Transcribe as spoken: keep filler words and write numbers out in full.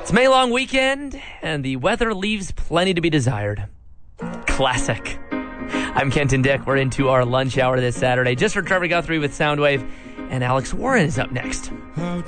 It's May long weekend, and the weather leaves plenty to be desired. Classic. I'm Kenton Dick. We're into our lunch hour this Saturday. Just for Trevor Guthrie with Soundwave, and Alex Warren is up next.